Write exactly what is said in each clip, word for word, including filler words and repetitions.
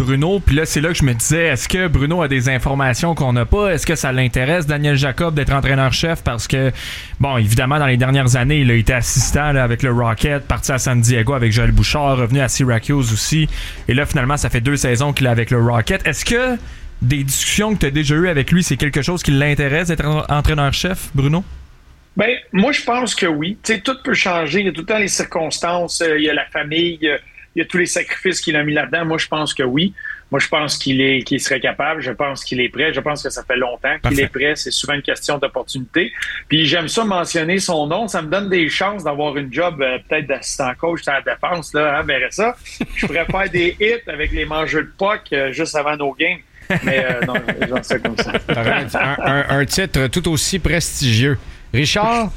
Bruno, puis là, c'est là que je me disais, est-ce que Bruno a des informations qu'on n'a pas? Est-ce que ça l'intéresse, Daniel Jacob, d'être entraîneur-chef? Parce que, bon, évidemment, dans les dernières années, il a été assistant là, avec le Rocket, parti à San Diego avec Joël Bouchard, revenu à Syracuse aussi. Et là, finalement, ça fait deux saisons qu'il est avec le Rocket. Est-ce que des discussions que tu as déjà eues avec lui, c'est quelque chose qui l'intéresse d'être entraîneur-chef, Bruno? Ben, moi, je pense que oui. Tu sais, tout peut changer. Il y a tout le temps les circonstances. Il y a la famille. Il y a tous les sacrifices qu'il a mis là-dedans. Moi, je pense que oui. Moi, je pense qu'il est, qu'il serait capable. Je pense qu'il est prêt. Je pense que ça fait longtemps qu'il Parfait. est prêt. C'est souvent une question d'opportunité. Puis, j'aime ça mentionner son nom. Ça me donne des chances d'avoir une job euh, peut-être d'assistant coach à la défense. Là, hein, verrais ça. Je pourrais faire des hits avec les mangeurs de puck euh, juste avant nos games. Mais euh, non, j'en sais comme ça. un, un, un titre tout aussi prestigieux. Richard?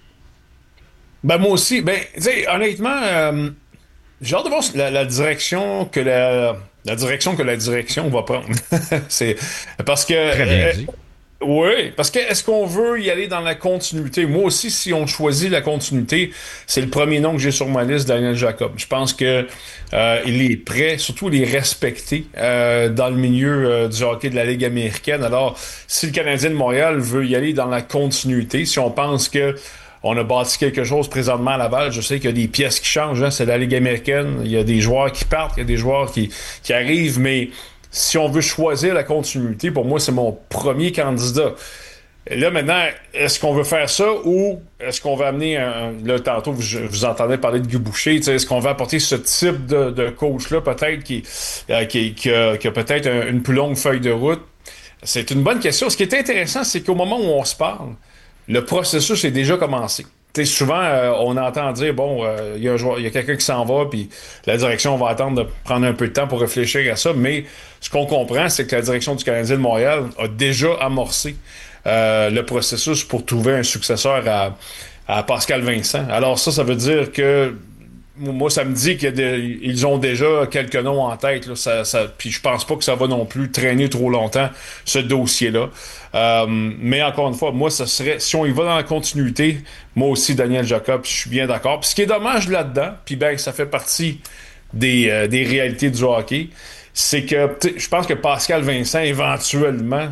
Ben moi aussi. Ben, tu sais, honnêtement, euh, j'ai hâte de voir la, la direction que la, la direction que la direction va prendre. C'est parce que. Très bien dit. Euh, oui, parce que est-ce qu'on veut y aller dans la continuité? Moi aussi, si on choisit la continuité, c'est le premier nom que j'ai sur ma liste, Daniel Jacob. Je pense que euh, il est prêt, surtout il est respecté euh, dans le milieu euh, du hockey de la Ligue américaine. Alors, si le Canadien de Montréal veut y aller dans la continuité, si on pense que on a bâti quelque chose présentement à Laval, je sais qu'il y a des pièces qui changent, hein, c'est la Ligue américaine, il y a des joueurs qui partent, il y a des joueurs qui, qui arrivent, mais si on veut choisir la continuité, pour moi, c'est mon premier candidat. Et là, maintenant, est-ce qu'on veut faire ça ou est-ce qu'on va amener un... Là, tantôt, vous, vous entendez parler de Guy Boucher. Est-ce qu'on va apporter ce type de, de coach-là, peut-être, qui, euh, qui, qui, a, qui a peut-être un, une plus longue feuille de route? C'est une bonne question. Ce qui est intéressant, c'est qu'au moment où on se parle, le processus est déjà commencé. T'sais, souvent, euh, on entend dire, bon, il euh, y, y a quelqu'un qui s'en va, puis la direction va attendre de prendre un peu de temps pour réfléchir à ça. Mais ce qu'on comprend, c'est que la direction du Canadien de Montréal a déjà amorcé euh, le processus pour trouver un successeur à, à Pascal Vincent. Alors ça, ça veut dire que moi, ça me dit qu'ils ont déjà quelques noms en tête. Là, ça, ça, puis je pense pas que ça va non plus traîner trop longtemps, ce dossier-là. Euh, mais encore une fois, moi, ça serait, si on y va dans la continuité, moi aussi, Daniel Jacob, je suis bien d'accord. Puis ce qui est dommage là-dedans, puis ben, ça fait partie des, euh, des réalités du hockey, c'est que je pense que Pascal Vincent, éventuellement,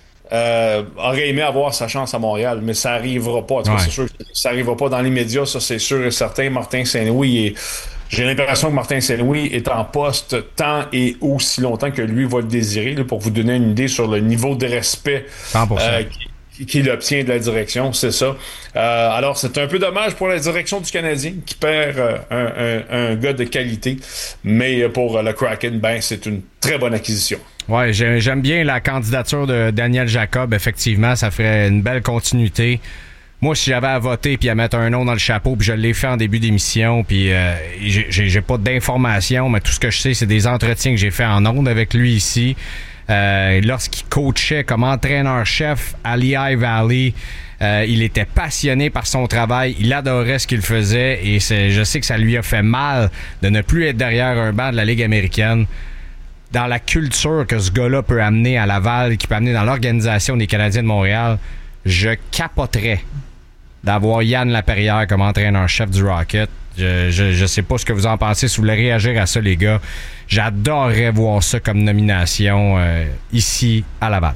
Euh, aurait aimé avoir sa chance à Montréal, mais ça arrivera pas. En tout cas, ouais. C'est sûr que ça arrivera pas dans les médias, ça c'est sûr et certain. Martin Saint-Louis est... J'ai l'impression que Martin Saint-Louis est en poste tant et aussi longtemps que lui va le désirer, là, pour vous donner une idée sur le niveau de respect cent pour cent. Euh, qu'il obtient de la direction, c'est ça. Euh, alors, c'est un peu dommage pour la direction du Canadien qui perd euh, un, un, un gars de qualité, mais pour euh, le Kraken, ben, c'est une très bonne acquisition. Ouais, j'aime bien la candidature de Daniel Jacob. Effectivement, ça ferait une belle continuité. Moi, si j'avais à voter puis à mettre un nom dans le chapeau, puis je l'ai fait en début d'émission, puis euh, j'ai, j'ai pas d'informations, mais tout ce que je sais, c'est des entretiens que j'ai fait en ondes avec lui ici. Euh, lorsqu'il coachait comme entraîneur-chef à Lehigh Valley, euh, il était passionné par son travail, il adorait ce qu'il faisait et c'est, je sais que ça lui a fait mal de ne plus être derrière un banc de la Ligue américaine. Dans la culture que ce gars-là peut amener à Laval, qui peut amener dans l'organisation des Canadiens de Montréal, je capoterais d'avoir Yann Laperrière comme entraîneur-chef du Rocket. Je, je, je sais pas ce que vous en pensez, si vous voulez réagir à ça, les gars. J'adorerais voir ça comme nomination euh, ici à Laval.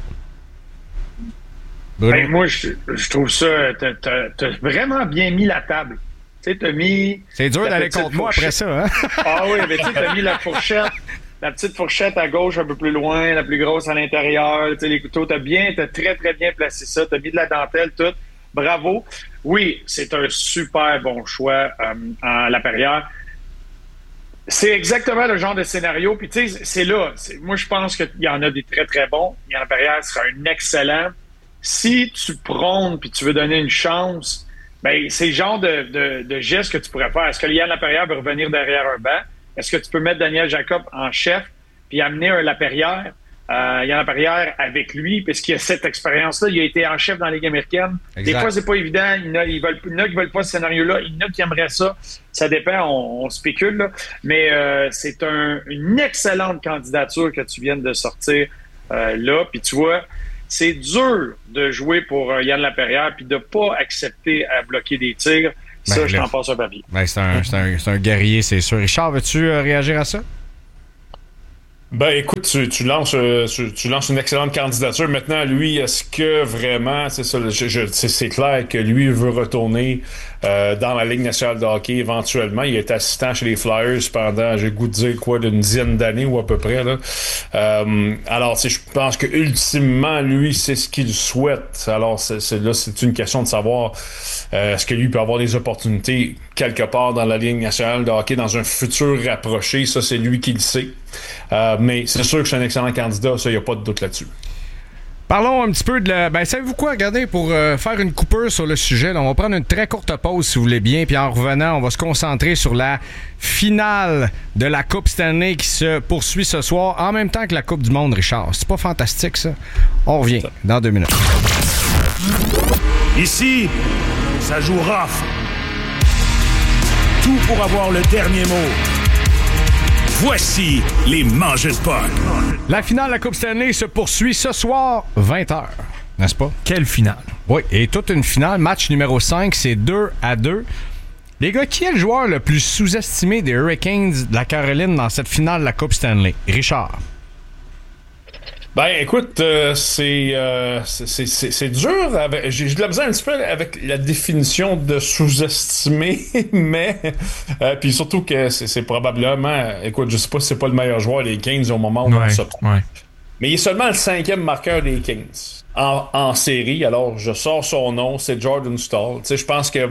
Ben, moi, je, je trouve ça... T'as, t'as, t'as vraiment bien mis la table. Tu sais, t'as mis... C'est dur d'aller contre moi après ça, hein? Ah oui, mais tu sais, t'as mis la fourchette... La petite fourchette à gauche un peu plus loin, la plus grosse à l'intérieur, tu sais, les couteaux, t'as bien, t'as très, très bien placé ça, t'as mis de la dentelle, tout. Bravo. Oui, c'est un super bon choix euh, en Laperrière. C'est exactement le genre de scénario, puis tu sais, c'est là. C'est, moi, je pense qu'il y en a des très, très bons. Yann Laperrière sera un excellent. Si tu prônes puis tu veux donner une chance, ben c'est le genre de, de, de geste que tu pourrais faire. Est-ce que Yann Laperrière veut revenir derrière un banc? Est-ce que tu peux mettre Daniel Jacob en chef puis amener un Laperrière, euh, Yann Laperrière avec lui, parce qu'il a cette expérience-là. Il a été en chef dans la Ligue américaine. Exact. Des fois, c'est pas évident. Il y en a, ils veulent, il y en a qui veulent pas ce scénario-là. Il y en a qui aimeraient ça. Ça dépend, on, on spécule. Là. Mais euh, c'est un, une excellente candidature que tu viens de sortir euh, là. Puis tu vois, c'est dur de jouer pour euh, Yann Laperrière puis de pas accepter à bloquer des tirs. Ça, ben, je t'en passe un papier. Ben, c'est, un, c'est, un, c'est un guerrier, c'est sûr. Richard, veux-tu euh, réagir à ça? Ben écoute, tu, tu lances euh, tu, tu lances une excellente candidature. Maintenant, lui, est-ce que vraiment, c'est ça, je, je, c'est, c'est clair que lui veut retourner euh, dans la Ligue nationale de hockey éventuellement. Il est assistant chez les Flyers pendant, j'ai le goût de dire quoi, d'une dizaine d'années ou à peu près là. Euh, alors, je pense que ultimement, lui, c'est ce qu'il souhaite. Alors, c'est, c'est, là, c'est une question de savoir euh, est-ce que lui peut avoir des opportunités quelque part dans la Ligue nationale de hockey dans un futur rapproché. Ça, c'est lui qui le sait. Euh, mais c'est sûr que c'est un excellent candidat, ça, il n'y a pas de doute là-dessus. Parlons un petit peu de la... Ben, savez-vous quoi? Regardez, pour euh, faire une coupure sur le sujet, là, on va prendre une très courte pause, si vous voulez bien, puis en revenant, on va se concentrer sur la finale de la Coupe Stanley qui se poursuit ce soir, en même temps que la Coupe du Monde, Richard. C'est pas fantastique, ça? On revient dans deux minutes. Ici, ça joue rough. Tout pour avoir le dernier mot. Voici les Mangeurs de Puck. La finale de la Coupe Stanley se poursuit ce soir, vingt heures. N'est-ce pas? Quelle finale? Oui, et toute une finale. Match numéro cinq, c'est deux à deux. Les gars, qui est le joueur le plus sous-estimé des Hurricanes de la Caroline dans cette finale de la Coupe Stanley? Richard. Ben, écoute, euh, c'est, euh, c'est, c'est, c'est, c'est dur. Avec, j'ai, j'ai de la misère un petit peu avec la définition de sous-estimé, mais euh, puis surtout que c'est, c'est probablement, écoute, je sais pas si c'est pas le meilleur joueur des Kings au moment où ouais, on se prend. Ouais. Mais il est seulement le cinquième marqueur des Kings en, en série. Alors, je sors son nom, c'est Jordan Staal. Tu sais, je pense que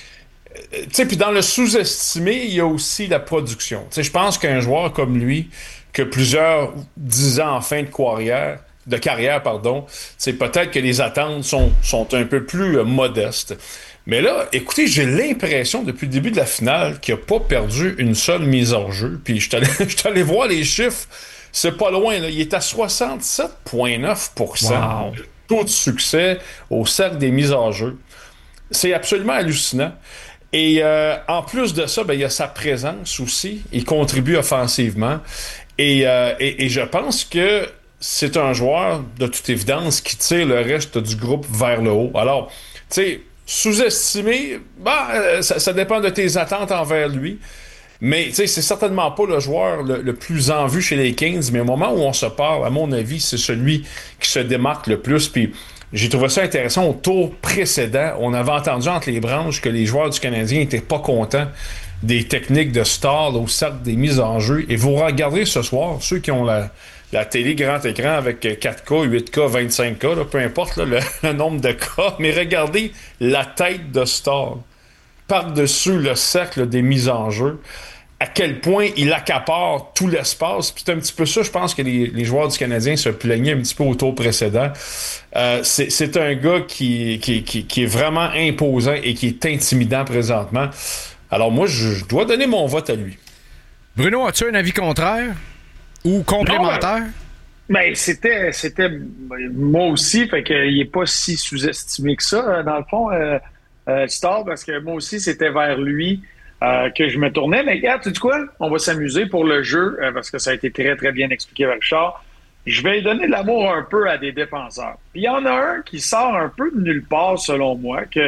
tu sais, puis dans le sous-estimé, il y a aussi la production. Tu sais, je pense qu'un joueur comme lui, que plusieurs dix ans en fin de carrière, de carrière, pardon, c'est peut-être que les attentes sont, sont un peu plus euh, modestes. Mais là, écoutez, j'ai l'impression depuis le début de la finale qu'il n'a pas perdu une seule mise en jeu. Puis je suis allé voir les chiffres, c'est pas loin, là. Il est à soixante-sept virgule neuf pour cent. Wow. Taux de succès au cercle des mises en jeu. C'est absolument hallucinant. Et euh, en plus de ça, ben, il y a sa présence aussi. Il contribue offensivement. Et, euh, et, et je pense que c'est un joueur, de toute évidence, qui tire le reste du groupe vers le haut. Alors, tu sais, sous-estimé, ben, ça, ça dépend de tes attentes envers lui. Mais, tu sais, c'est certainement pas le joueur le, le plus en vue chez les Kings. Mais au moment où on se parle, à mon avis, c'est celui qui se démarque le plus. Puis, j'ai trouvé ça intéressant. Au tour précédent, on avait entendu entre les branches que les joueurs du Canadien n'étaient pas contents des techniques de Staal au cercle des mises en jeu. Et vous regarderez ce soir, ceux qui ont la, la télé grand écran avec quatre K, huit K, vingt-cinq K, là, peu importe là, le, le nombre de cas, mais regardez la tête de Staal par-dessus le cercle des mises en jeu, à quel point il accapare tout l'espace. Puis c'est un petit peu ça, je pense que les, les joueurs du Canadien se plaignaient un petit peu au tour précédent. Euh, c'est, c'est un gars qui, qui, qui, qui est vraiment imposant et qui est intimidant présentement. Alors moi, je, je dois donner mon vote à lui. Bruno, as-tu un avis contraire ou complémentaire? Non, ben, ben, c'était, c'était moi aussi, fait qu'il n'est pas si sous-estimé que ça, dans le fond, euh, euh, Staal, parce que moi aussi, c'était vers lui euh, que je me tournais. Mais regarde, tu sais quoi? On va s'amuser pour le jeu, euh, parce que ça a été très, très bien expliqué par Richard. Je vais donner de l'amour un peu à des défenseurs. Puis il y en a un qui sort un peu de nulle part, selon moi, que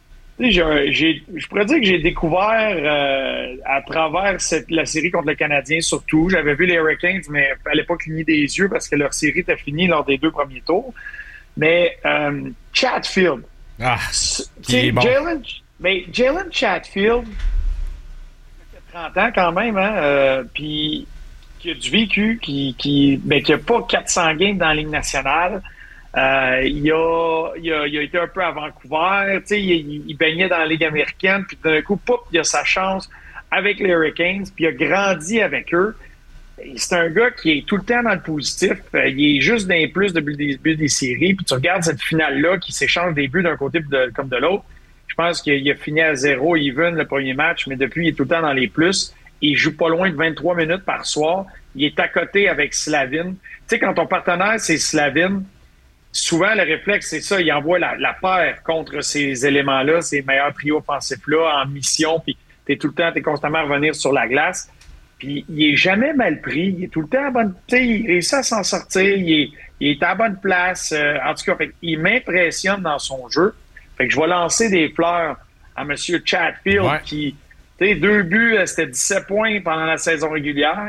J'ai, j'ai, je pourrais dire que j'ai découvert euh, à travers cette, la série contre le Canadien surtout. J'avais vu les Hurricanes, mais il fallait pas cligner des yeux parce que leur série était finie lors des deux premiers tours. Mais euh, Chatfield. Ah, qui est bon. Jalen, mais Jalen Chatfield, il a trente ans quand même, hein, euh, puis qui a du vécu, qui qui ben, qui a pas quatre cents games dans la Ligue nationale. Euh, il, a, il, a, il a été un peu à Vancouver, tu sais, il, il baignait dans la Ligue américaine, puis d'un coup, pop, il a sa chance avec les Hurricanes, puis il a grandi avec eux. Et c'est un gars qui est tout le temps dans le positif. Euh, il est juste dans les plus depuis le début des séries. Puis tu regardes cette finale-là qui s'échange des buts d'un côté de, comme de l'autre. Je pense qu'il a fini à zéro even le premier match, mais depuis, il est tout le temps dans les plus. Il joue pas loin de vingt-trois minutes par soir. Il est à côté avec Slavin. Tu sais, quand ton partenaire, c'est Slavin, souvent, le réflexe, c'est ça. Il envoie la, la paire contre ces éléments-là, ces meilleurs trios offensifs-là en mission. Puis t'es tout le temps, t'es constamment à revenir sur la glace. Puis il est jamais mal pris. Il est tout le temps à bonne... Tu sais, il réussit à s'en sortir. Il est, il est à bonne place. Euh, en tout cas, fait, il m'impressionne dans son jeu. Fait que je vais lancer des fleurs à M. Chatfield, ouais. qui... Tu sais, deux buts, c'était dix-sept points pendant la saison régulière.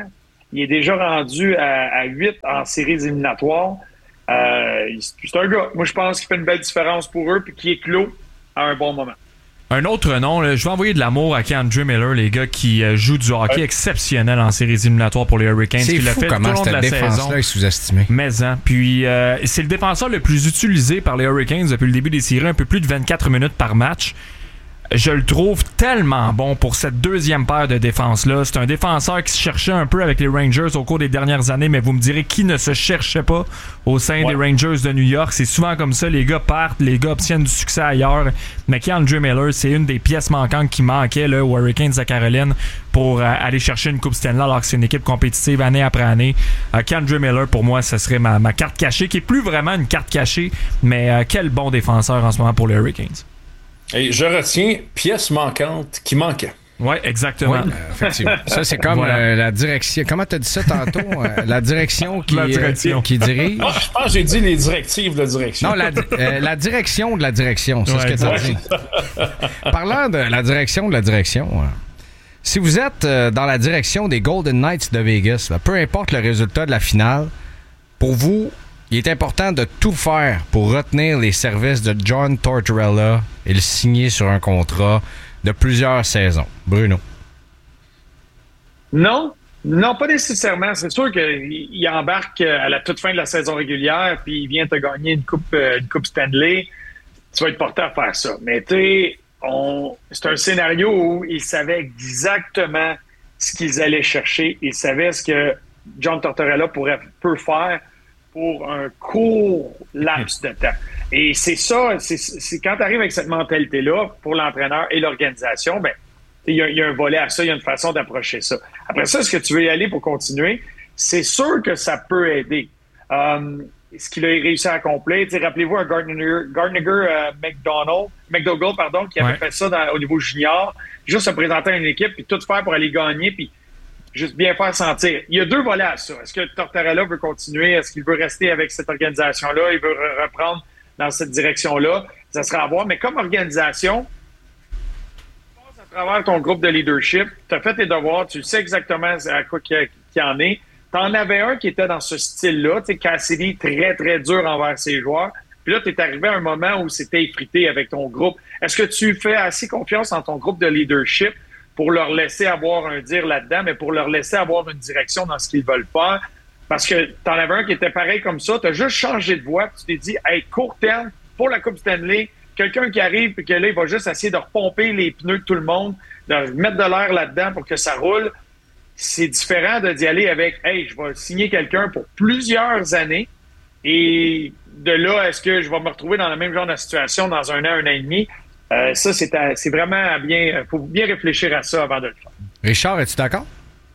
Il est déjà rendu à, à huit en séries éliminatoires. Euh, c'est un gars, moi je pense qu'il fait une belle différence pour eux puis qui est clos à un bon moment. Un autre nom, là, je vais envoyer de l'amour à K'Andre Miller, les gars qui euh, jouent du hockey ouais. exceptionnel en séries éliminatoires pour les Hurricanes. C'est fou fait comment cette défense-là est sous-estimée. Mais hein, puis euh, c'est le défenseur le plus utilisé par les Hurricanes depuis le début des séries, un peu plus de vingt-quatre minutes par match. Je le trouve tellement bon pour cette deuxième paire de défense-là. C'est un défenseur qui se cherchait un peu avec les Rangers au cours des dernières années, mais vous me direz qui ne se cherchait pas au sein ouais. des Rangers de New York. C'est souvent comme ça, les gars partent, les gars obtiennent du succès ailleurs. Mais K'Andre Miller, c'est une des pièces manquantes qui manquait là, aux Hurricanes de Caroline pour euh, aller chercher une Coupe Stanley alors que c'est une équipe compétitive année après année. Euh, K'Andre Miller, pour moi, ce serait ma, ma carte cachée, qui est plus vraiment une carte cachée, mais euh, quel bon défenseur en ce moment pour les Hurricanes. Et je retiens pièce manquante qui manquait. Oui, exactement. Oui, euh, effectivement. Ça, c'est comme voilà. euh, la direction. Comment tu as dit ça tantôt? Euh, la direction qui, la direction. Euh, qui dirige. Ah, je pense que j'ai dit les directives de la direction. Non, la, euh, la direction de la direction. C'est ouais, ce que tu as dit. Parlant de la direction de la direction, euh, si vous êtes euh, dans la direction des Golden Knights de Vegas, là, peu importe le résultat de la finale, pour vous, il est important de tout faire pour retenir les services de John Tortorella et le signer sur un contrat de plusieurs saisons. Bruno? Non, non, pas nécessairement. C'est sûr qu'il embarque à la toute fin de la saison régulière puis il vient te gagner une coupe, une coupe Stanley. Tu vas être porté à faire ça. Mais tu sais, c'est un scénario où ils savaient exactement ce qu'ils allaient chercher. Ils savaient ce que John Tortorella pourrait, peut faire pour un court laps de temps. Et c'est ça, c'est, c'est quand tu arrives avec cette mentalité-là, pour l'entraîneur et l'organisation, ben il y, y a un volet à ça, il y a une façon d'approcher ça. Après ça, est-ce que tu veux y aller pour continuer? C'est sûr que ça peut aider. Um, ce qu'il a réussi à accomplir, rappelez-vous un Gardner, Gardner euh, McDonald, McDougall, pardon, qui avait ouais. fait ça dans, au niveau junior, juste se présenter à une équipe, puis tout faire pour aller gagner, puis juste bien faire sentir. Il y a deux volets à ça. Est-ce que Tortorella veut continuer? Est-ce qu'il veut rester avec cette organisation-là? Il veut reprendre dans cette direction-là? Ça sera à voir. Mais comme organisation, tu passes à travers ton groupe de leadership, tu as fait tes devoirs, tu sais exactement à quoi qu'il y en est. Tu en avais un qui était dans ce style-là. Tu sais, Cassidy, très, très dur envers ses joueurs. Puis là, tu es arrivé à un moment où c'était effrité avec ton groupe. Est-ce que tu fais assez confiance en ton groupe de leadership pour leur laisser avoir un dire là-dedans, mais pour leur laisser avoir une direction dans ce qu'ils veulent faire? Parce que t'en avais un qui était pareil comme ça, t'as juste changé de voie, puis tu t'es dit, hey, court terme, pour la Coupe Stanley, quelqu'un qui arrive, puis que là, il va juste essayer de repomper les pneus de tout le monde, de mettre de l'air là-dedans pour que ça roule. C'est différent de d'y aller avec, hey, je vais signer quelqu'un pour plusieurs années, et de là, est-ce que je vais me retrouver dans le même genre de situation dans un an, un an et demi? Euh, ça, c'est, à, c'est vraiment à bien... Il faut bien réfléchir à ça avant de le faire. Richard, es-tu d'accord?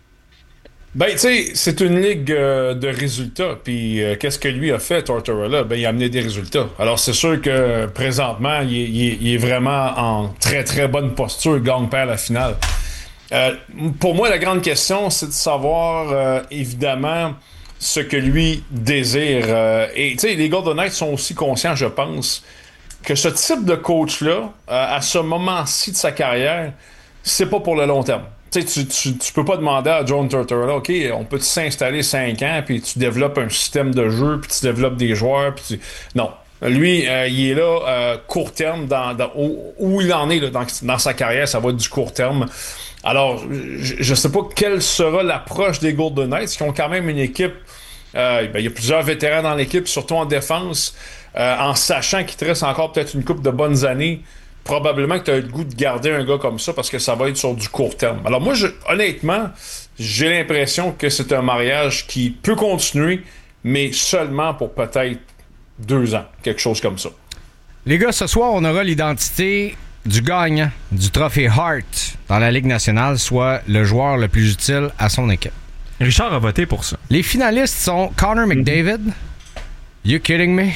Ben, tu sais, c'est une ligue euh, de résultats. Puis, euh, qu'est-ce que lui a fait, Tortorella? Ben, il a amené des résultats. Alors, c'est sûr que présentement, il est, il est, il est vraiment en très, très bonne posture, gagne-perd la finale. Euh, pour moi, la grande question, c'est de savoir, euh, évidemment, ce que lui désire. Euh, et, tu sais, les Golden Knights sont aussi conscients, je pense, que ce type de coach-là, euh, à ce moment-ci de sa carrière, c'est pas pour le long terme. Tu sais, tu, tu peux pas demander à John Tortorella, OK, on peut s'installer cinq ans, puis tu développes un système de jeu, puis tu développes des joueurs, puis tu... Non. Lui, euh, il est là, euh, court terme, dans, dans, où, où il en est là, dans, dans sa carrière, ça va être du court terme. Alors, je, je sais pas quelle sera l'approche des Golden Knights, qui ont quand même une équipe... Euh, ben, il y a plusieurs vétérans dans l'équipe, surtout en défense, euh, en sachant qu'il te reste encore peut-être une couple de bonnes années. Probablement que tu as le goût de garder un gars comme ça parce que ça va être sur du court terme. Alors moi, je, honnêtement, j'ai l'impression que c'est un mariage qui peut continuer, mais seulement pour peut-être deux ans, quelque chose comme ça. Les gars, ce soir, on aura l'identité du gagnant du trophée Hart dans la Ligue nationale, soit le joueur le plus utile à son équipe. Richard a voté pour ça. Les finalistes sont Connor McDavid, You Kidding Me,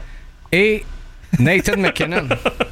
et Nathan McKinnon.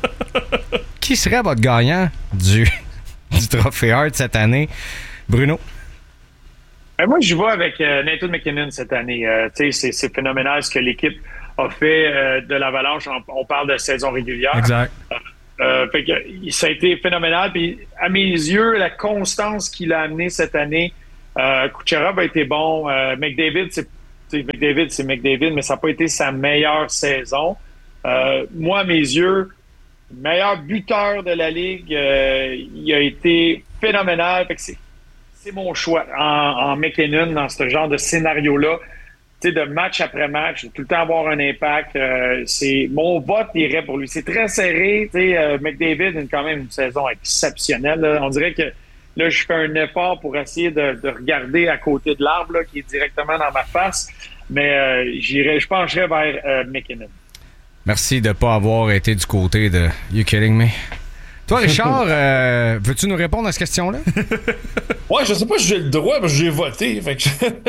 Qui serait votre gagnant du, du trophée Hart cette année? Bruno? Ben moi, je vais avec euh, Nathan McKinnon cette année. Euh, c'est, c'est phénoménal ce que l'équipe a fait euh, de l'Avalanche. On, on parle de saison régulière. Exact. Euh, euh, fait que, ça a été phénoménal. Puis, à mes yeux, la constance qu'il a amenée cette année Euh, Kucherov a été bon. Euh, McDavid, c'est, McDavid, c'est McDavid, mais ça n'a pas été sa meilleure saison. Euh, moi, à mes yeux, meilleur buteur de la Ligue, euh, il a été phénoménal. Fait que c'est, c'est mon choix en, en McKinnon dans ce genre de scénario-là. Tu sais, de match après match, de tout le temps avoir un impact. Euh, c'est mon vote irait pour lui. C'est très serré. Tu sais, euh, McDavid a quand même une saison exceptionnelle. Là. On dirait que là, je fais un effort pour essayer de, de regarder à côté de l'arbre là, qui est directement dans ma face. Mais euh, j'irais, je pencherais vers euh, McKinnon. Merci de ne pas avoir été du côté de You Kidding Me. Toi, Richard, euh, veux-tu nous répondre à cette question-là? Ouais, je sais pas si j'ai le droit, parce que j'ai voté. Fait que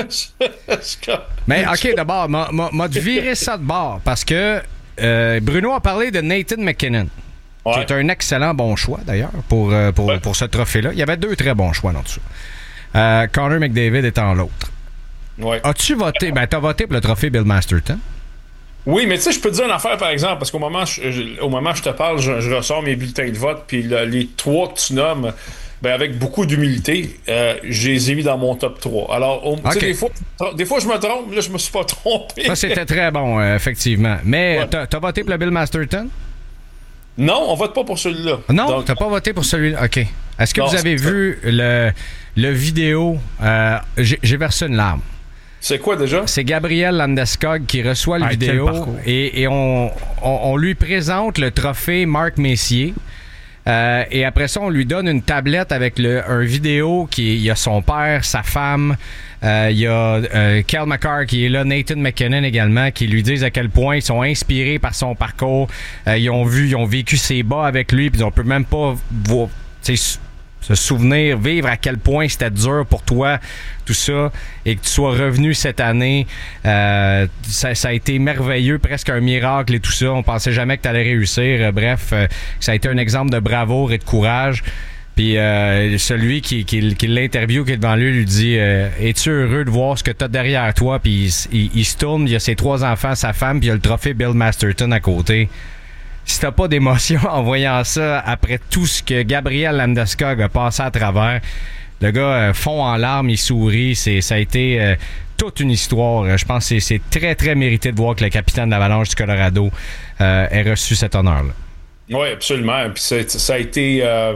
je... Mais OK, d'abord, m'a, m'a, m'a viré ça de bord parce que euh, Bruno a parlé de Nathan McKinnon, ouais. qui est un excellent bon choix, d'ailleurs, pour, euh, pour, ouais. pour ce trophée-là. Il y avait deux très bons choix là-dessus. Euh, Connor McDavid étant l'autre. Ouais. As-tu voté? Ben, t'as voté pour le trophée Bill Masterton. Oui, mais tu sais, je peux te dire une affaire, par exemple, parce qu'au moment, je, au moment où je te parle, je, je ressors mes bulletins de vote, puis le, les trois que tu nommes, ben, avec beaucoup d'humilité, euh, je les ai mis dans mon top trois. Alors, au, okay. des, fois, des fois, je me trompe, là, je me suis pas trompé. Ça, c'était très bon, euh, effectivement. Mais ouais. t'as, t'as voté pour le Bill Masterton? Non, on vote pas pour celui-là. Non, Donc, t'as pas voté pour celui-là. OK. Est-ce que non, vous avez vu le, le vidéo euh, j'ai, j'ai versé une larme. C'est quoi déjà? C'est Gabriel Landeskog qui reçoit le ah, vidéo et, et on, on, on lui présente le trophée Marc Messier. Euh, et après ça, on lui donne une tablette avec le, un vidéo qui il y a son père, sa femme, euh, il y a euh, Cal McCarr qui est là, Nathan McKinnon également, qui lui disent à quel point ils sont inspirés par son parcours. Euh, ils ont vu, ils ont vécu ses bas avec lui, puis on peut même pas voir, se souvenir, vivre à quel point c'était dur pour toi, tout ça, et que tu sois revenu cette année. Euh, ça, ça a été merveilleux, presque un miracle et tout ça. On pensait jamais que tu allais réussir. Euh, bref, euh, ça a été un exemple de bravoure et de courage. Puis euh, celui qui, qui, qui l'interview, qui est devant lui, lui dit euh, « Es-tu heureux de voir ce que tu as derrière toi? » Puis il, il, il se tourne, il y a ses trois enfants, sa femme, puis il y a le trophée Bill Masterton à côté. Si t'as pas d'émotion en voyant ça, après tout ce que Gabriel Landeskog a passé à travers, le gars euh, fond en larmes, il sourit. C'est, ça a été euh, toute une histoire. Je pense que c'est, c'est très, très mérité de voir que le capitaine de l'Avalanche du Colorado euh, ait reçu cet honneur-là. Oui, absolument. Puis ça, ça a été... Euh...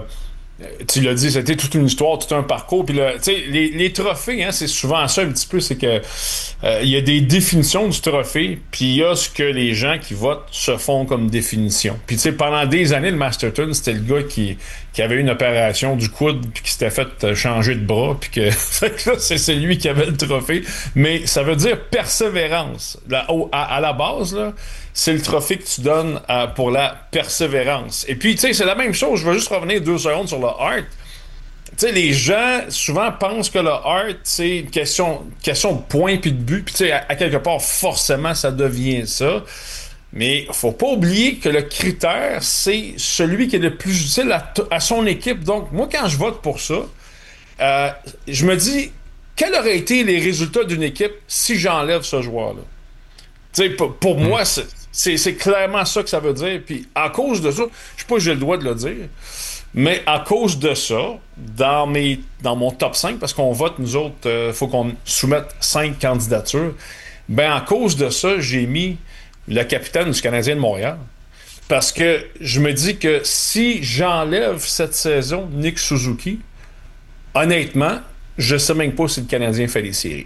Tu l'as dit, c'était toute une histoire, tout un parcours. Puis là, tu sais, les, les trophées, hein, c'est souvent ça un petit peu, c'est que euh, il y a des définitions du trophée, puis il y a ce que les gens qui votent se font comme définition. Puis tu sais, pendant des années, le Masterton, c'était le gars qui, qui avait une opération du coude, puis qui s'était fait changer de bras, puis que c'est, c'est lui qui avait le trophée. Mais ça veut dire persévérance. Là, au, à, à la base, là, c'est le trophée que tu donnes euh, pour la persévérance. Et puis, tu sais, c'est la même chose. Je vais juste revenir deux secondes sur le Hart. Tu sais, les gens, souvent, pensent que le Hart, c'est une question, question de points puis de but. Puis, tu sais, à, à quelque part, forcément, ça devient ça. Mais faut pas oublier que le critère, c'est celui qui est le plus utile à, t- à son équipe. Donc, moi, quand je vote pour ça, euh, je me dis, quels auraient été les résultats d'une équipe si j'enlève ce joueur-là? Tu sais, pour, pour mmh. moi, c'est... C'est, c'est clairement ça que ça veut dire. Puis à cause de ça, je sais pas si j'ai le droit de le dire, mais à cause de ça, dans mes dans mon top cinq, parce qu'on vote, nous autres, il euh, faut qu'on soumette cinq candidatures, ben à cause de ça, j'ai mis le capitaine du Canadien de Montréal. Parce que je me dis que si j'enlève cette saison Nick Suzuki, honnêtement, je sais même pas si le Canadien fait les séries.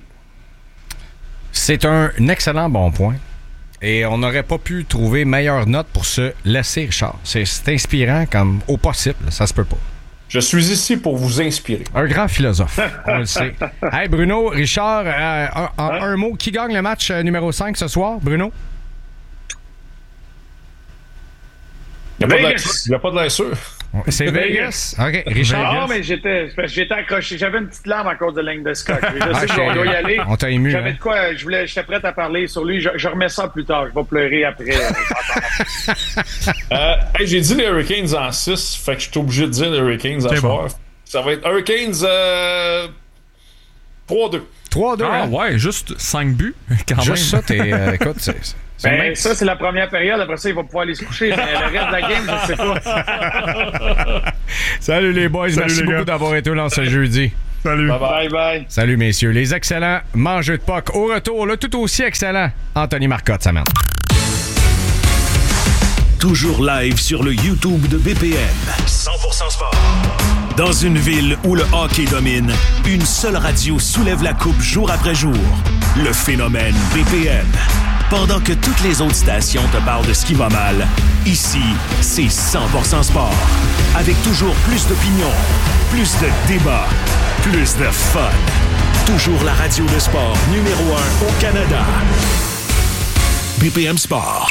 C'est un excellent bon point. Et on n'aurait pas pu trouver meilleure note pour se laisser, Richard. C'est, c'est inspirant comme au possible. Ça se peut pas. Je suis ici pour vous inspirer. Un grand philosophe, on le sait. Hey Bruno, Richard, euh, en un, un mot, qui gagne le match euh, numéro cinq ce soir, Bruno? Il n'y a pas de l'air sûr. C'est Vegas. OK. Richard. Non, mais j'étais, j'étais accroché. J'avais une petite larme à cause de Landeskog. Je sais qu'on doit y aller. On t'a ému. J'avais hein? de quoi. Je voulais, j'étais prêt à parler sur lui. Je, je remets ça plus tard. Je vais pleurer après. euh, hey, j'ai dit les Hurricanes en six. Fait que je suis obligé de dire les Hurricanes en soir. Bon. Ça va être Hurricanes euh, trois deux. trois deux. Ah hein? Ouais, juste cinq buts. Quand juste même. ça, t'es. Euh, écoute, c'est. c'est Ben, même... ça, c'est la première période. Après ça, il va pouvoir aller se coucher. Mais le reste de la game, je sais pas. Salut les boys. Salut Merci les beaucoup gars. d'avoir été là ce jeudi. Salut. Bye bye. bye. Salut, messieurs. Les excellents mangeux de puck. Au retour, le tout aussi excellent Anthony Marcotte, ça mène. Toujours live sur le YouTube de B P M. cent pour cent sport. Dans une ville où le hockey domine, une seule radio soulève la coupe jour après jour. Le phénomène B P M. Pendant que toutes les autres stations te parlent de ce qui va mal, ici, c'est cent pour cent sport. Avec toujours plus d'opinions, plus de débats, plus de fun. Toujours la radio de sport numéro un au Canada. B P M Sport.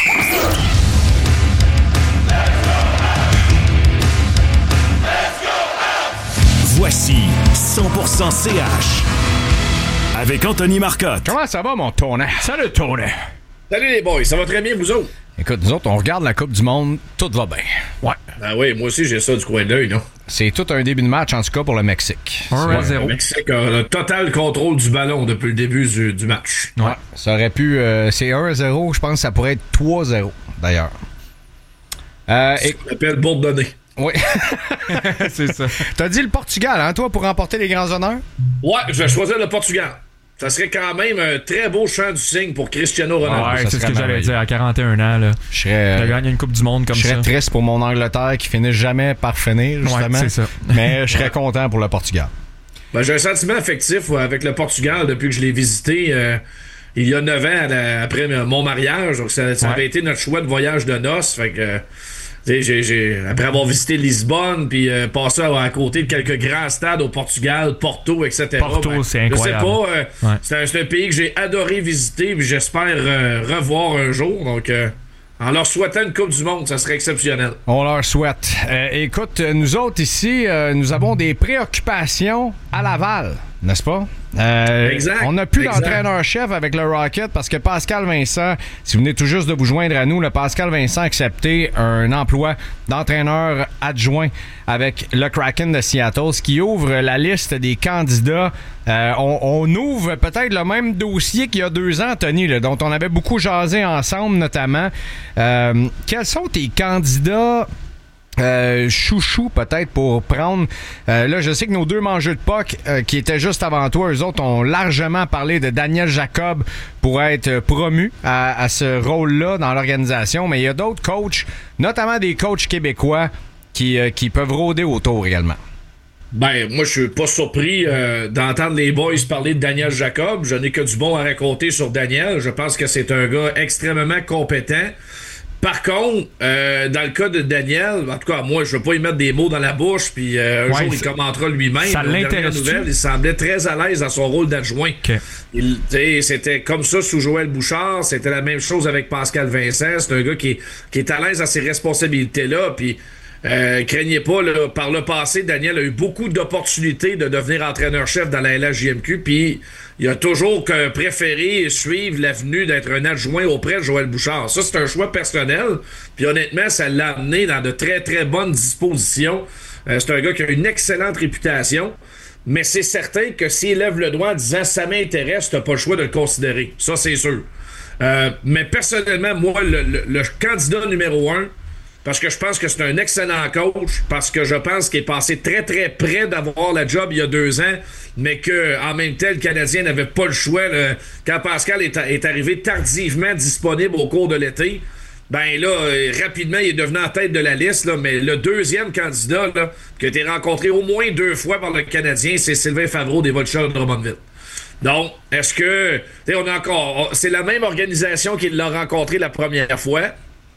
Voici cent pour cent C H avec Anthony Marcotte. Comment ça va, mon tournant? Salut, Tony. Salut les boys, ça va très bien, vous autres? Écoute, nous autres, on regarde la Coupe du Monde, tout va bien. Ouais. Ah oui, moi aussi j'ai ça du coin de l'œil, non? C'est tout un début de match, en tout cas, pour le Mexique. un à zéro. Le Mexique a le total contrôle du ballon depuis le début du, du match. Ouais. Ça aurait pu... Euh, c'est un à zéro, je pense que ça pourrait être trois à zéro, d'ailleurs. Euh, C'est et... ce qu'on appelle bourdonner. Oui. C'est ça. T'as dit le Portugal, hein, toi, pour remporter les grands honneurs? Ouais, je vais choisir le Portugal. Ça serait quand même un très beau chant du cygne pour Cristiano Ronaldo. Ouais, ça c'est ce serait que j'allais merveilleux. dire. À quarante et un ans, là, Je serais... de gagner une Coupe du Monde comme Je serais ça. triste pour mon Angleterre qui finit jamais par finir, justement. Ouais, c'est ça. Mais je serais content pour le Portugal. Ben, j'ai un sentiment affectif ouais, avec le Portugal depuis que je l'ai visité euh, il y a neuf ans à la- après mon mariage. Donc ça, ça Ouais. avait été notre choix de voyage de noces. Fait que, euh, tu sais, j'ai, j'ai, après avoir visité Lisbonne, puis euh, passé à, à côté de quelques grands stades au Portugal, Porto, et cetera. Porto, ben, c'est incroyable. Je sais pas, euh, Ouais. c'est, un, c'est un pays que j'ai adoré visiter, puis j'espère euh, revoir un jour. Donc, euh, en leur souhaitant une Coupe du Monde, ça serait exceptionnel. On leur souhaite. Euh, écoute, nous autres ici, euh, nous avons des préoccupations à Laval, n'est-ce pas? Euh, Exact, On n'a plus exact. d'entraîneur-chef avec le Rocket parce que Pascal Vincent, si vous venez tout juste de vous joindre à nous, le Pascal Vincent a accepté un emploi d'entraîneur adjoint avec le Kraken de Seattle, ce qui ouvre la liste des candidats. Euh, on, on ouvre peut-être le même dossier qu'il y a deux ans, Tony, là, dont on avait beaucoup jasé ensemble notamment. Euh, quels sont tes candidats Euh, chouchou peut-être pour prendre euh, là je sais que nos deux mangeux de puck euh, qui étaient juste avant toi, eux autres ont largement parlé de Daniel Jacob pour être promu à, à ce rôle-là dans l'organisation, mais il y a d'autres coachs, notamment des coachs québécois qui, euh, qui peuvent rôder autour également. Ben, moi, je suis pas surpris euh, d'entendre les boys parler de Daniel Jacob. Je n'ai que du bon à raconter sur Daniel. Je pense que c'est un gars extrêmement compétent. Par contre, euh, dans le cas de Daniel, en tout cas, moi, je veux pas y mettre des mots dans la bouche, puis euh, un Ouais, jour, il c'est- commentera lui-même. ça Aux dernières l'intéresse-tu? nouvelles, il semblait très à l'aise dans son rôle d'adjoint. OK. Il, tu sais, c'était comme ça sous Joël Bouchard, c'était la même chose avec Pascal Vincent. C'est un gars qui est, qui est à l'aise dans ses responsabilités-là, puis euh, craignez pas, là, par le passé, Daniel a eu beaucoup d'opportunités de devenir entraîneur-chef dans la L H J M Q, puis il a toujours que préféré suivre l'avenue d'être un adjoint auprès de Joël Bouchard. Ça, c'est un choix personnel, puis honnêtement, ça l'a amené dans de très, très bonnes dispositions. Euh, c'est un gars qui a une excellente réputation, mais c'est certain que s'il lève le doigt en disant « ça m'intéresse », t'as pas le choix de le considérer. Ça, c'est sûr. Euh, mais personnellement, moi, le, le, le candidat numéro un, parce que je pense que c'est un excellent coach, parce que je pense qu'il est passé très, très près d'avoir la job il y a deux ans, mais qu'en même temps, le Canadien n'avait pas le choix. Là. Quand Pascal est, a- est arrivé tardivement disponible au cours de l'été, ben là, euh, rapidement, il est devenu en tête de la liste, là, mais le deuxième candidat là, qui a été rencontré au moins deux fois par le Canadien, c'est Sylvain Favreau des Vultures de Drummondville. Donc, est-ce que... t'sais, on a encore... on- c'est la même organisation qui l'a rencontré la première fois.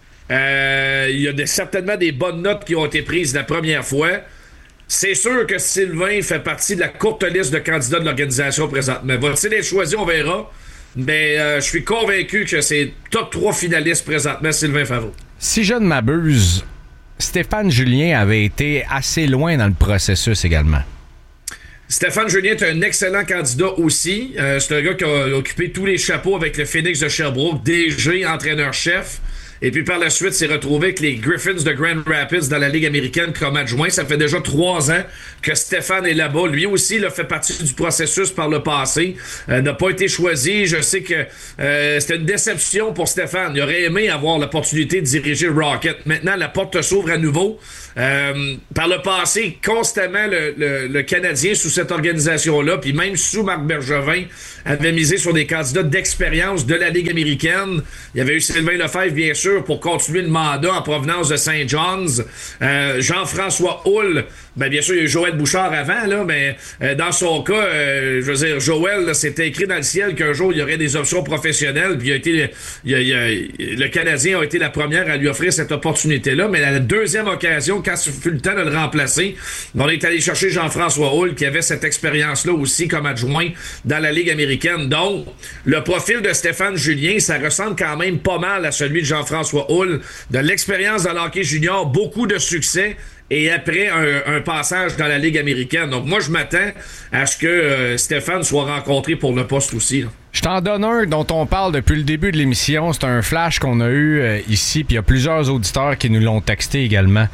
Euh, il y a des- certainement des bonnes notes qui ont été prises la première fois. C'est sûr que Sylvain fait partie de la courte liste de candidats de l'organisation présentement. Va-t-il être choisi? On verra. Mais euh, je suis convaincu que c'est top trois finalistes présentement, Sylvain Favreau. Si je ne m'abuse, Stéphane Julien avait été assez loin dans le processus également. Stéphane Julien est un excellent candidat aussi. Euh, c'est un gars qui a occupé tous les chapeaux avec le Phoenix de Sherbrooke, D G, entraîneur-chef. Et puis par la suite, s'est retrouvé avec les Griffins de Grand Rapids dans la Ligue américaine comme adjoint. Ça fait déjà trois ans que Stéphane est là-bas. Lui aussi, il a fait partie du processus par le passé. Euh, n'a pas été choisi. Je sais que euh, c'était une déception pour Stéphane. Il aurait aimé avoir l'opportunité de diriger le Rocket. Maintenant, la porte s'ouvre à nouveau. Euh, par le passé, constamment, le, le, le Canadien sous cette organisation-là, puis même sous Marc Bergevin, avait misé sur des candidats d'expérience de la Ligue américaine. Il y avait eu Sylvain Lefebvre, bien sûr, pour continuer le mandat en provenance de Saint John's. Euh, Jean-François Houle, ben bien sûr, il y a eu Joël Bouchard avant, là, mais euh, dans son cas, euh, je veux dire, Joël, là, c'était écrit dans le ciel qu'un jour, il y aurait des options professionnelles, puis il a été, il a, il a, le Canadien a été la première à lui offrir cette opportunité-là, mais la deuxième occasion, quand ce fut le temps de le remplacer, on est allé chercher Jean-François Houle, qui avait cette expérience-là aussi comme adjoint dans la Ligue américaine. Donc, le profil de Stéphane Julien, ça ressemble quand même pas mal à celui de Jean-François Houle, de l'expérience dans l'hockey junior, beaucoup de succès, et après un, un passage dans la Ligue américaine. Donc moi, je m'attends à ce que euh, Stéphane soit rencontré pour le poste aussi, là. Je t'en donne un dont on parle depuis le début de l'émission. C'est un flash qu'on a eu euh, ici, puis il y a plusieurs auditeurs qui nous l'ont texté également.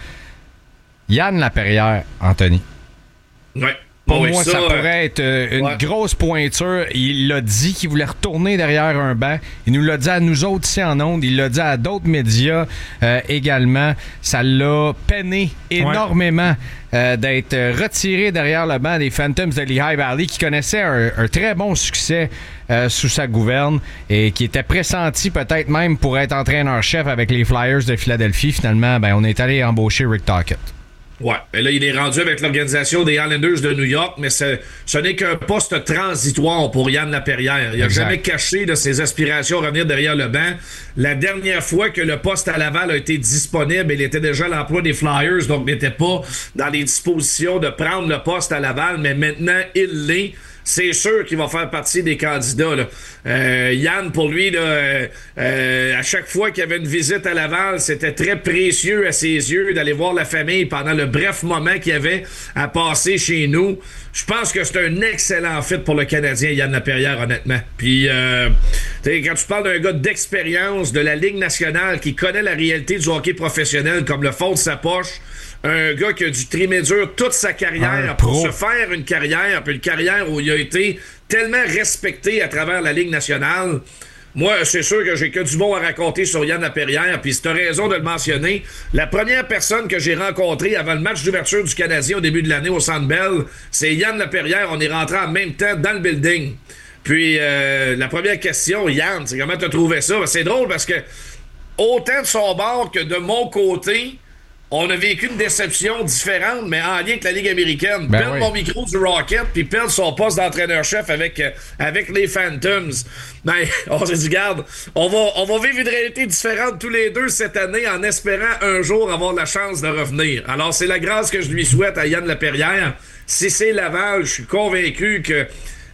Yann Laperrière, Anthony. Ouais. Pour oui, moi, ça, ça pourrait euh, être euh, une ouais. grosse pointure. Il l'a dit qu'il voulait retourner derrière un banc. Il nous l'a dit à nous autres ici en ondes. Il l'a dit à d'autres médias euh, également. Ça l'a peiné énormément ouais. euh, d'être retiré derrière le banc des Phantoms de Lehigh Valley, qui connaissaient un, un très bon succès euh, sous sa gouverne et qui était pressenti peut-être même pour être entraîneur-chef avec les Flyers de Philadelphie. Finalement, ben, on est allé embaucher Rick Tocchet. Ouais, et là, il est rendu avec l'organisation des Islanders de New York, mais ce, ce n'est qu'un poste transitoire pour Yann Laperrière. Il n'a jamais caché de ses aspirations à revenir derrière le banc. La dernière fois que le poste à Laval a été disponible, il était déjà à l'emploi des Flyers, donc n'était pas dans les dispositions de prendre le poste à Laval, mais maintenant, il l'est. C'est sûr qu'il va faire partie des candidats, là. Euh, Yann, pour lui, là, euh, euh, à chaque fois qu'il y avait une visite à Laval, c'était très précieux à ses yeux d'aller voir la famille pendant le bref moment qu'il y avait à passer chez nous. Je pense que c'est un excellent fit pour le Canadien, Yann Laperrière, honnêtement. Puis, euh, quand tu parles d'un gars d'expérience de la Ligue nationale qui connaît la réalité du hockey professionnel comme le fond de sa poche, un gars qui a dû trimer dur toute sa carrière pour se faire une carrière, puis une carrière où il a été tellement respecté à travers la Ligue nationale. Moi, c'est sûr que j'ai que du bon à raconter sur Yann Laperrière, puis si t'as raison de le mentionner, la première personne que j'ai rencontrée avant le match d'ouverture du Canadien au début de l'année au Centre Bell, c'est Yann Laperrière. On est rentré en même temps dans le building. Puis, euh, la première question, Yann, c'est comment t'as trouvé ça? Ben, c'est drôle parce que autant de son bord que de mon côté, on a vécu une déception différente, mais en lien avec la Ligue américaine. Ben perdre oui. mon micro du Rocket, puis perdre son poste d'entraîneur-chef avec, euh, avec les Phantoms. Ben, on s'est dit, garde, on va, on va vivre une réalité différente tous les deux cette année en espérant un jour avoir la chance de revenir. Alors, c'est la grâce que je lui souhaite à Yann Laperrière. Si c'est Laval, je suis convaincu que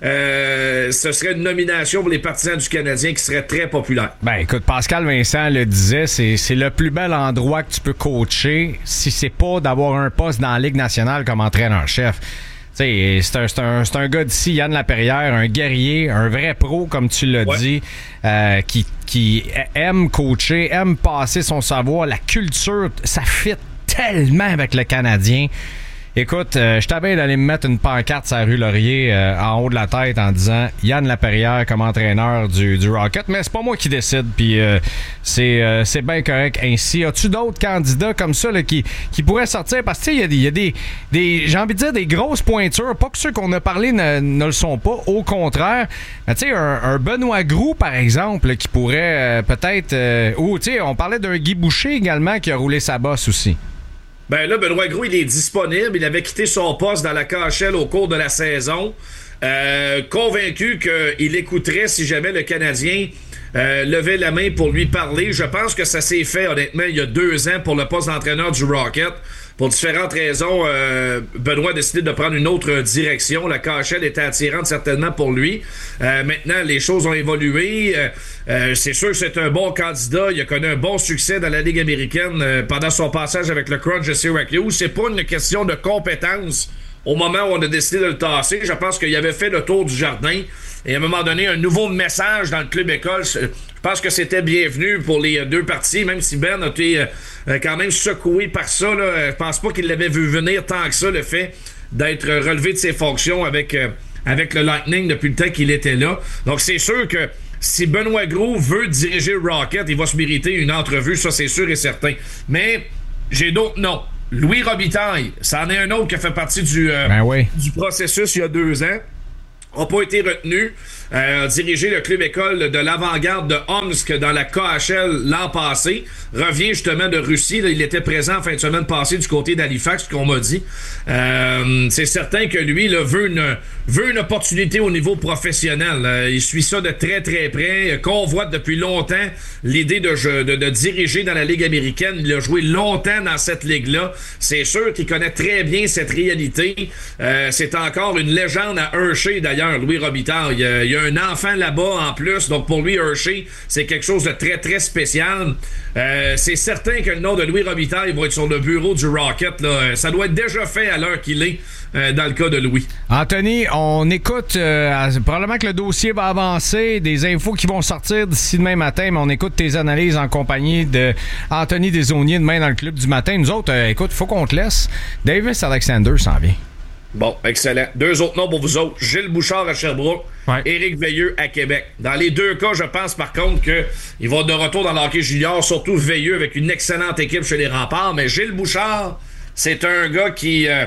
Euh, ce serait une nomination pour les partisans du Canadien qui serait très populaire. Ben écoute, Pascal Vincent le disait, c'est, c'est le plus bel endroit que tu peux coacher si c'est pas d'avoir un poste dans la Ligue nationale comme entraîneur-chef. C'est un, c'est, un, c'est un gars d'ici, Yann Laperrière, un guerrier, un vrai pro, comme tu l'as ouais. dit, euh, qui, qui aime coacher, aime passer son savoir. La culture, ça fit tellement avec le Canadien. Écoute, euh, je t'avais d'aller me mettre une pancarte sur la rue Laurier euh, en haut de la tête en disant Yann Laperrière comme entraîneur du, du Rocket, mais c'est pas moi qui décide, puis euh, c'est, euh, c'est bien correct ainsi. As-tu d'autres candidats comme ça là, qui, qui pourraient sortir? Parce que il y a, des, y a des, des, j'ai envie de dire, des grosses pointures, pas que ceux qu'on a parlé ne, ne le sont pas, au contraire. Tu sais, un, un Benoît Groulx, par exemple, qui pourrait euh, peut-être... Euh, ou, tu sais, on parlait d'un Guy Boucher également qui a roulé sa bosse aussi. Ben là, Benoît Groulx, il est disponible. Il avait quitté son poste dans la K H L au cours de la saison. Euh, convaincu qu'il écouterait si jamais le Canadien euh, levait la main pour lui parler. Je pense que ça s'est fait, honnêtement, il y a deux ans pour le poste d'entraîneur du Rocket. Pour différentes raisons, euh, Benoît a décidé de prendre une autre direction. La K H L était attirante certainement pour lui. Euh, maintenant, les choses ont évolué. Euh, euh, c'est sûr que c'est un bon candidat. Il a connu un bon succès dans la Ligue américaine euh, pendant son passage avec le Crunch de Syracuse. C'est pas une question de compétence au moment où on a décidé de le tasser. Je pense qu'il avait fait le tour du jardin. et à un moment donné, un nouveau message dans le club école. Je pense que c'était bienvenu pour les deux parties, même si Ben a été euh, quand même secoué par ça. Là. Je pense pas qu'il l'avait vu venir tant que ça, le fait d'être relevé de ses fonctions avec, euh, avec le Lightning depuis le temps qu'il était là. Donc c'est sûr que si Benoît Gros veut diriger le Rocket, il va se mériter une entrevue, ça c'est sûr et certain. Mais j'ai d'autres noms. Louis Robitaille, ça en est un autre qui a fait partie du, euh, ben oui. du processus il y a deux ans. N'a pas été retenu. Euh, a dirigé le club école de l'avant-garde de Omsk dans la K H L l'an passé. Revient justement de Russie. Là, il était présent en fin de semaine passée du côté d'Halifax, ce qu'on m'a dit. Euh, c'est certain que lui là, veut, une, veut une opportunité au niveau professionnel. Euh, il suit ça de très très près. Convoite depuis longtemps l'idée de, de, de diriger dans la Ligue américaine. Il a joué longtemps dans cette ligue-là. C'est sûr qu'il connaît très bien cette réalité. Euh, c'est encore une légende à Hershey d'ailleurs, Louis Robitaille. Il y a, il y a un enfant là-bas en plus, donc pour lui, Hershey, c'est quelque chose de très, très spécial. Euh, c'est certain que le nom de Louis Robitaille va être sur le bureau du Rocket. Là. Ça doit être déjà fait à l'heure qu'il est euh, dans le cas de Louis. Anthony, on écoute, euh, probablement que le dossier va avancer, des infos qui vont sortir d'ici demain matin, mais on écoute tes analyses en compagnie de Anthony Desaulniers demain dans le club du matin. Nous autres, euh, écoute, faut qu'on te laisse. Davis Alexander s'en vient. Bon, excellent. Deux autres noms pour vous autres. Gilles Bouchard à Sherbrooke, ouais. Éric Veilleux à Québec. Dans les deux cas, je pense par contre qu'il va de retour dans le hockey junior, surtout Veilleux avec une excellente équipe chez les Remparts. Mais Gilles Bouchard, c'est un gars qui euh,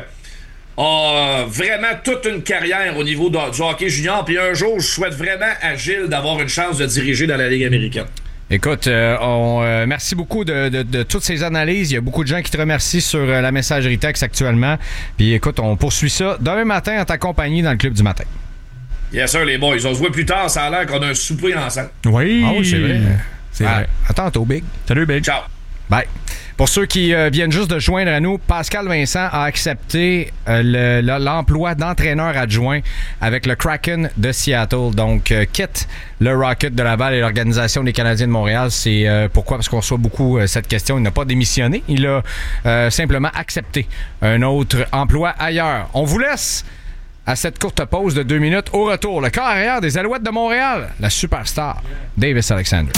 a vraiment toute une carrière au niveau de, du hockey junior. Puis un jour, je souhaite vraiment à Gilles d'avoir une chance de diriger dans la Ligue américaine. Écoute, euh, on, euh, merci beaucoup de, de, de toutes ces analyses. Il y a beaucoup de gens qui te remercient sur euh, la messagerie texte actuellement. Puis écoute, on poursuit ça demain matin en ta compagnie dans le club du matin. Yes sir, les boys. On se voit plus tard. Ça a l'air qu'on a un souper ensemble. Oui, ah oui c'est vrai. C'est ah, vrai. À tantôt, Big. Salut, Big. Ciao. Bye. Pour ceux qui euh, viennent juste de joindre à nous, Pascal Vincent a accepté euh, le, le, l'emploi d'entraîneur adjoint avec le Kraken de Seattle. Donc, euh, quitte le Rocket de Laval et l'Organisation des Canadiens de Montréal. C'est euh, pourquoi? Parce qu'on reçoit beaucoup euh, cette question. Il n'a pas démissionné. Il a euh, simplement accepté un autre emploi ailleurs. On vous laisse à cette courte pause de deux minutes. Au retour, le corps arrière des Alouettes de Montréal, la superstar Davis Alexander.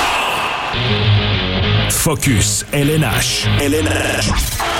Focus L N H. L N H.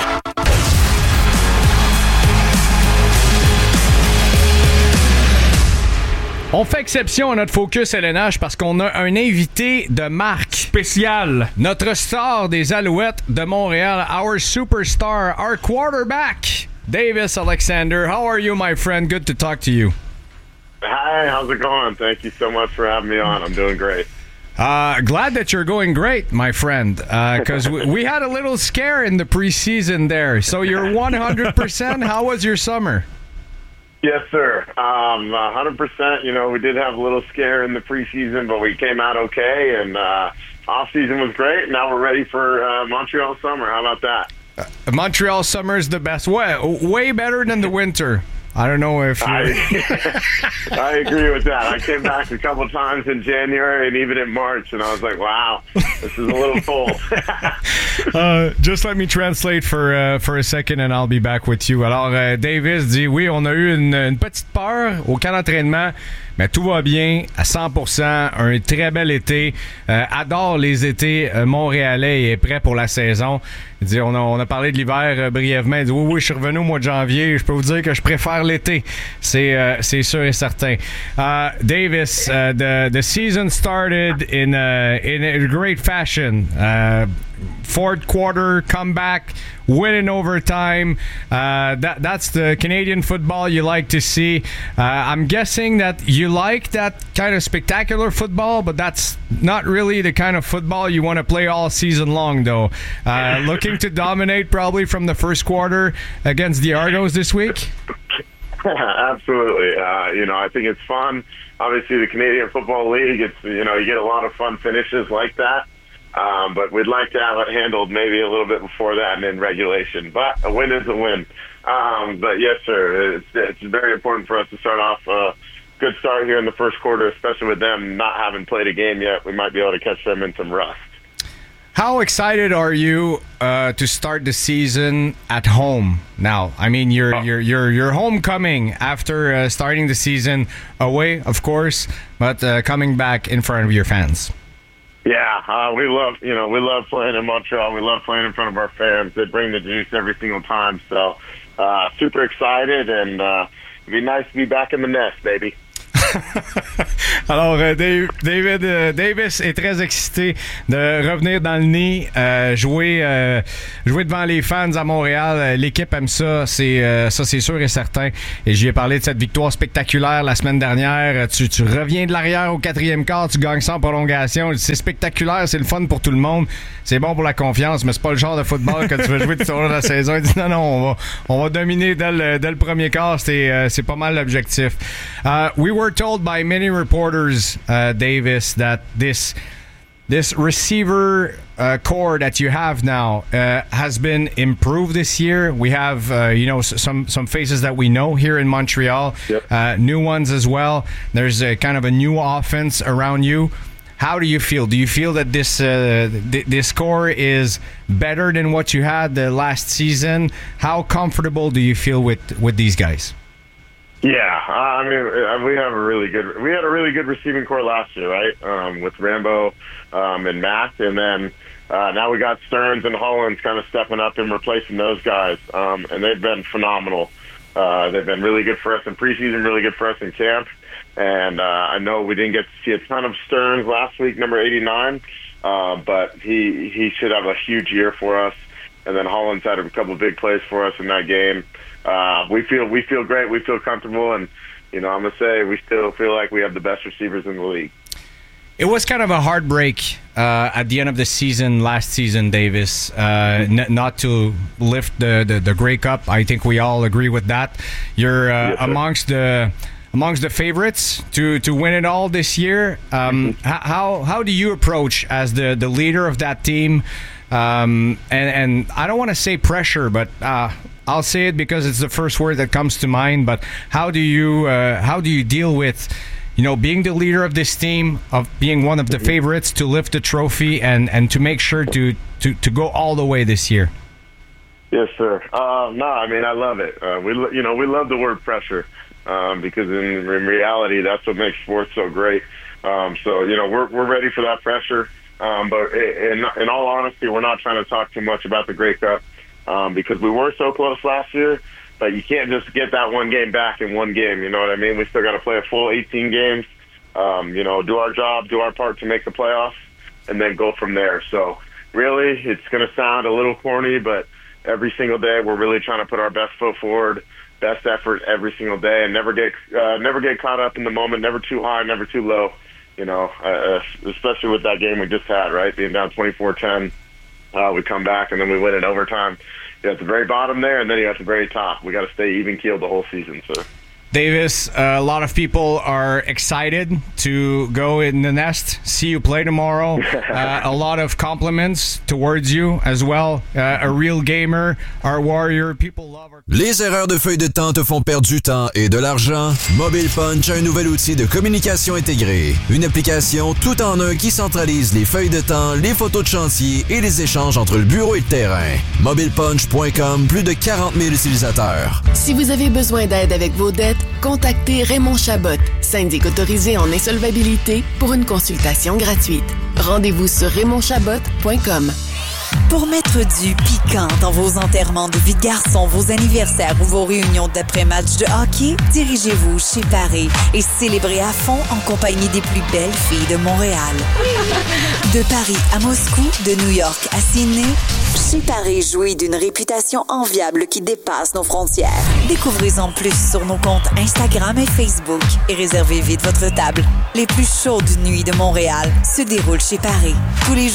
On fait exception à notre Focus L N H parce qu'on a un invité de marque spécial. Notre star des Alouettes de Montréal, our superstar, our quarterback, Davis Alexander. How are you, my friend? Good to talk to you. Hi, how's it going? Thank you so much for having me on. I'm doing great. Uh, glad that you're going great, my friend, because uh, we, we had a little scare in the preseason there. So you're one hundred percent. How was your summer? Yes, sir. Um, one hundred percent. You know, we did have a little scare in the preseason, but we came out okay, and uh, off-season was great. Now we're ready for uh, Montreal summer. How about that? Uh, Montreal summer is the best. Way, way better than the winter. I don't know if I, I agree with that. I came back a couple times in January and even in March, and I was like, wow, this is a little cold. uh, just let me translate for uh, for a second and I'll be back with you. Alors, euh, Davis dit, oui, on a eu une, une petite peur au camp d'entraînement, mais tout va bien à cent pour cent. Un très bel été. Euh, adore les étés euh, montréalais et est prêt pour la saison. Il dit, on a, on a parlé de l'hiver euh, brièvement. Il dit, oui, oui, je suis revenu au mois de janvier. Je peux vous dire que je préfère l'été. C'est, euh, c'est sûr et certain. Uh, Davis, uh, the, the season started in a, in a great fashion. Uh, fourth quarter comeback, win in overtime. Uh, that that's the Canadian football you like to see. Uh, I'm guessing that you like that kind of spectacular football, but that's not really the kind of football you want to play all season long, though. Uh, looking to dominate probably from the first quarter against the Argos this week? Absolutely. Uh, you know, I think it's fun. Obviously, the Canadian Football League, it's, you know, you get a lot of fun finishes like that. Um, but we'd like to have it handled maybe a little bit before that and in regulation. But a win is a win. Um, but yes, sir, it's, it's very important for us to start off a good start here in the first quarter, especially with them not having played a game yet. We might be able to catch them in some rust. How excited are you uh, to start the season at home now? I mean, you're oh. you're you're you're homecoming after uh, starting the season away, of course, but uh, coming back in front of your fans. Yeah, uh, we love you know we love playing in Montreal. We love playing in front of our fans. They bring the juice every single time. So uh, super excited, and uh, it'd be nice to be back in the nest, baby. Alors, euh, Dave, David euh, Davis est très excité de revenir dans le nid, euh, jouer, euh, jouer devant les fans à Montréal. Euh, l'équipe aime ça, c'est euh, ça, c'est sûr et certain. Et j'y ai parlé de cette victoire spectaculaire la semaine dernière. Tu, tu reviens de l'arrière au quatrième quart, tu gagnes sans prolongation. C'est spectaculaire, c'est le fun pour tout le monde. C'est bon pour la confiance, mais c'est pas le genre de football que tu veux jouer tout au long de la saison. Il dit non, non, on va, on va dominer dès le, dès le premier quart. C'est, euh, c'est pas mal l'objectif. Uh, we were told by many reporters, uh, Davis, that this this receiver uh, core that you have now uh, has been improved this year. We have, uh, you know, some some faces that we know here in Montreal, yep. uh, new ones as well. There's a kind of a new offense around you. How do you feel? Do you feel that this uh, th- this core is better than what you had the last season? How comfortable do you feel with with these guys? Yeah, uh, I mean, we have a really good. We had a really good receiving core last year, right? Um, with Rambo um, and Matt, and then uh, now we got Stearns and Hollins kind of stepping up and replacing those guys, um, and they've been phenomenal. Uh, they've been really good for us in preseason, really good for us in camp, and uh, I know we didn't get to see a ton of Stearns last week, number eighty-nine, uh, but he he should have a huge year for us. And then Hollins had a couple of big plays for us in that game. Uh, we feel we feel great. We feel comfortable, and you know, I'm gonna say we still feel like we have the best receivers in the league. It was kind of a heartbreak uh, at the end of the season last season, Davis, uh, n- not to lift the, the the Grey Cup. I think we all agree with that. You're uh, yes, amongst the amongst the favorites to, to win it all this year. Um, mm-hmm. How how do you approach as the, the leader of that team? Um, and and I don't want to say pressure, but uh, I'll say it because it's the first word that comes to mind. But how do you uh, how do you deal with, you know, being the leader of this team, of being one of the favorites to lift the trophy, and, and to make sure to, to, to go all the way this year? Yes, sir. Uh, no, I mean, I love it. Uh, we you know we love the word pressure um, because in, in reality that's what makes sports so great. Um, so you know we're we're ready for that pressure. Um, but in, in all honesty, we're not trying to talk too much about the Grey Cup um, because we were so close last year. But you can't just get that one game back in one game. You know what I mean? We still got to play a full eighteen games. Um, you know, do our job, do our part to make the playoffs, and then go from there. So really, it's going to sound a little corny, but every single day we're really trying to put our best foot forward, best effort every single day, and never get uh, never get caught up in the moment. Never too high, never too low. You know, uh, especially with that game we just had, right? Being down twenty-four ten, uh, we come back and then we win in overtime. You're at the very bottom there, and then you're at the very top. We got to stay even-keeled the whole season, so. Davis, uh, a lot of people are excited to go in the nest, see you play tomorrow. Uh, a lot of compliments towards you as well. Uh, a real gamer, our warrior, people love our... Les erreurs de feuille de temps te font perdre du temps et de l'argent? Mobile Punch a un nouvel outil de communication intégré. Une application tout en un qui centralise les feuilles de temps, les photos de chantier et les échanges entre le bureau et le terrain. mobile punch point com, plus de quarante mille utilisateurs. Si vous avez besoin d'aide avec vos dettes, contactez Raymond Chabot, syndic autorisé en insolvabilité, pour une consultation gratuite. Rendez-vous sur raymond chabot point com. Pour mettre du piquant dans vos enterrements de vie de garçon, vos anniversaires ou vos réunions d'après-match de hockey, dirigez-vous chez Paris et célébrez à fond en compagnie des plus belles filles de Montréal. De Paris à Moscou, de New York à Sydney, chez Paris jouit d'une réputation enviable qui dépasse nos frontières. Découvrez-en plus sur nos comptes Instagram et Facebook et réservez vite votre table. Les plus chaudes nuits de Montréal se déroulent chez Paris. Tous les